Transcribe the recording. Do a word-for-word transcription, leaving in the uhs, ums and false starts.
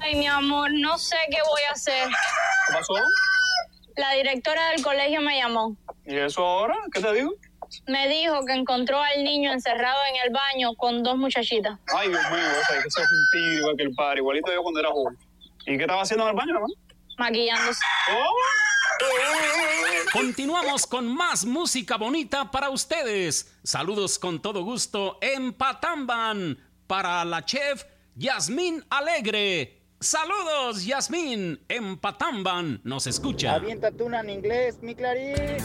Ay, mi amor, no sé qué voy a hacer. ¿Qué pasó? La directora del colegio me llamó. ¿Y eso ahora? ¿Qué te digo? Me dijo que encontró al niño encerrado en el baño con dos muchachitas. Ay, Dios mío, o sea, que ese es un tío igual que el padre, igualito yo cuando era joven. ¿Y qué estaba haciendo en el baño, hermano? Maquillándose. ¿Oh? Continuamos con más música bonita para ustedes. Saludos con todo gusto en Patamban para la chef Yasmín Alegre. Saludos, Yasmín, en Patamban nos escucha. Aviéntate una en inglés, mi Clarice.